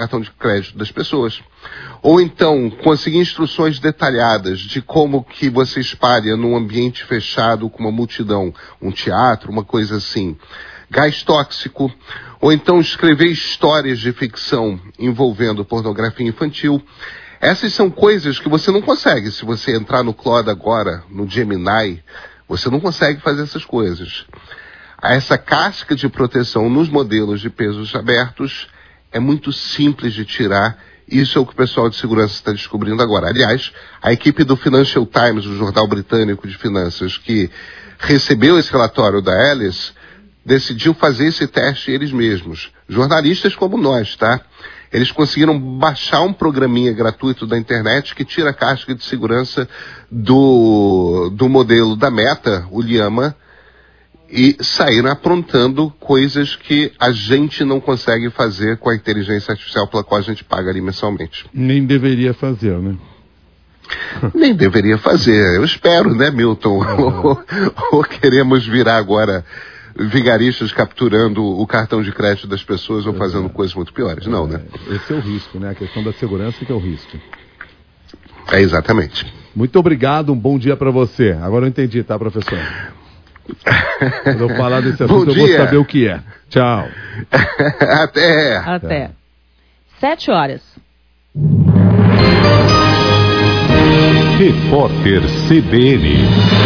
cartão de crédito das pessoas. Ou então, conseguir instruções detalhadas de como que você espalha num ambiente fechado com uma multidão, um teatro, uma coisa assim. Gás tóxico. Ou então escrever histórias de ficção envolvendo pornografia infantil. Essas são coisas que você não consegue. Se você entrar no Claude agora, no Gemini, você não consegue fazer essas coisas. Essa casca de proteção nos modelos de pesos abertos é muito simples de tirar. Isso é o que o pessoal de segurança está descobrindo agora. Aliás, a equipe do Financial Times, o jornal britânico de finanças, que recebeu esse relatório da Alice, decidiu fazer esse teste eles mesmos. Jornalistas como nós, tá? Eles conseguiram baixar um programinha gratuito da internet que tira a casca de segurança do modelo da Meta, o Llama, e saíram aprontando coisas que a gente não consegue fazer com a inteligência artificial pela qual a gente paga ali mensalmente. Nem deveria fazer, né? Nem deveria fazer. Eu espero, né, Milton? Ou queremos virar agora vigaristas capturando o cartão de crédito das pessoas ou fazendo coisas muito piores? Não, né? Esse é o risco, né? A questão da segurança que é o risco. É, exatamente. Muito obrigado, um bom dia para você. Agora eu entendi, tá, professor? Quando eu falar desse assunto, eu vou saber o que é. Tchau. Até. 7 horas. Repórter CBN.